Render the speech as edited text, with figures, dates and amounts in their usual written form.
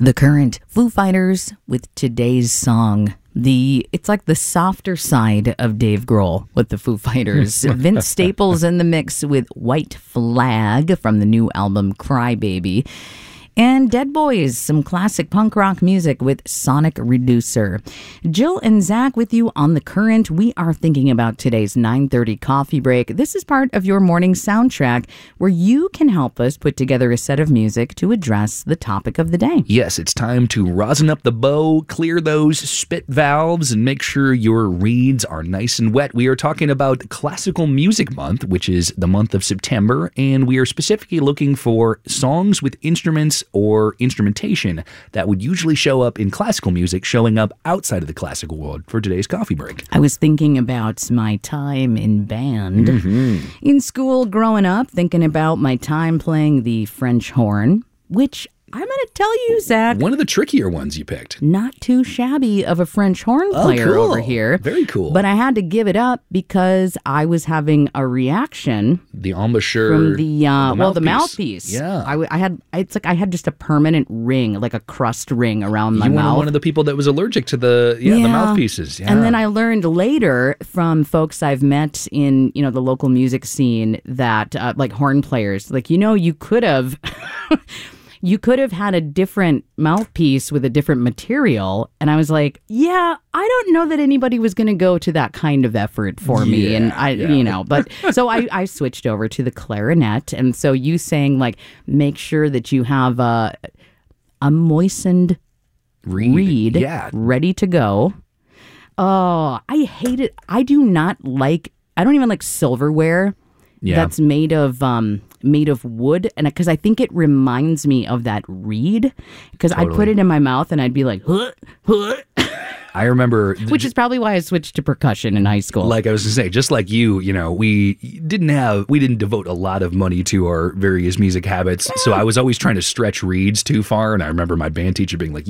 The Current, Foo Fighters with today's song. It's like the softer side of Dave Grohl with the Foo Fighters. Vince Staples in the mix with White Flag from the new album Cry Baby. And Dead Boys, some classic punk rock music with Sonic Reducer. Jill and Zach with you on The Current. We are thinking about today's 9:30 coffee break. This is part of your morning soundtrack where you can help us put together a set of music to address the topic of the day. Yes, it's time to rosin up the bow, clear those spit valves, and make sure your reeds are nice and wet. We are talking about Classical Music Month, which is the month of September, and we are specifically looking for songs with instruments or instrumentation that would usually show up in classical music showing up outside of the classical world for today's coffee break. I was thinking about my time in band in school growing up, thinking about my time playing the French horn, which I'm going to tell you, Zach. One of the trickier ones you picked. Not too shabby of a French horn player over here. Very cool. But I had to give it up because I was having a reaction. The embouchure. From the mouthpiece. Yeah. I had just a permanent ring, like a crust ring around my mouth. You were one of the people that was allergic to the mouthpieces. Yeah. And then I learned later from folks I've met in, the local music scene that, like horn players, you could have... You could have had a different mouthpiece with a different material. And I was like, I don't know that anybody was going to go to that kind of effort for me. And but so I switched over to the clarinet. And so you saying make sure that you have a moistened reed ready to go. Oh, I hate it. I don't even like silverware that's made of wood, and because I think it reminds me of that reed, because I'd put it in my mouth and I'd be like, huh. I remember... Which is probably why I switched to percussion in high school. Like I was going to say, just like you, we didn't devote a lot of money to our various music habits, so I was always trying to stretch reeds too far, and I remember my band teacher being like,